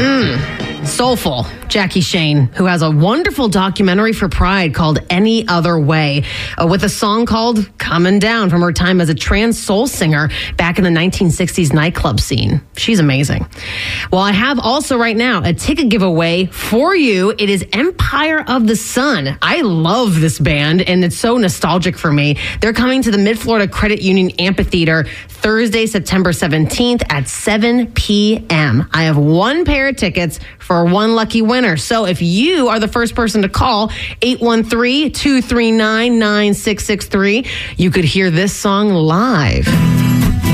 Soulful Jackie Shane, who has a wonderful documentary for Pride called Any Other Way, with a song called Comin' Down from her time as a trans soul singer back in the 1960s nightclub scene. She's amazing. Well, I have also right now a ticket giveaway for you. It is Empire of the Sun. I love this band, and it's so nostalgic for me. They're coming to the Mid-Florida Credit Union Amphitheater Thursday, September 17th at 7 p.m. I have one pair of tickets for one lucky winner. So if you are the first person to call 813-239-9663, you could hear this song live.